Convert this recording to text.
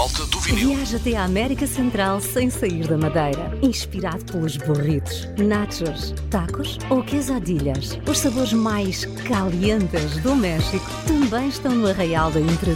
volta do vinil. Viaja até à América Central sem sair da Madeira. Inspirado pelos burritos, nachos, tacos ou quesadillas. Os sabores mais calientes do México também estão no Arraial da Entre